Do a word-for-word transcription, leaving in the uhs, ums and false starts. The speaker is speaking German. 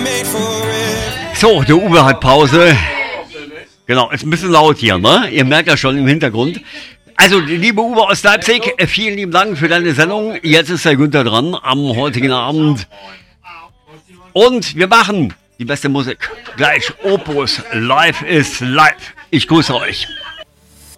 So, der Uwe hat Pause. Genau, ist ein bisschen laut hier, ne? Ihr merkt ja schon im Hintergrund. Also, liebe Uwe aus Leipzig, vielen lieben Dank für deine Sendung. Jetzt ist der Günther dran am heutigen Abend. Und wir machen die beste Musik. Gleich Opus. Live ist live. Ich grüße euch.